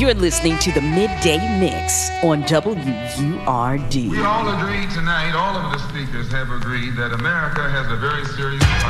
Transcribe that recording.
You're listening to the Midday Mix on WURD. We all agree tonight, all of the speakers have agreed that America has a very serious problem.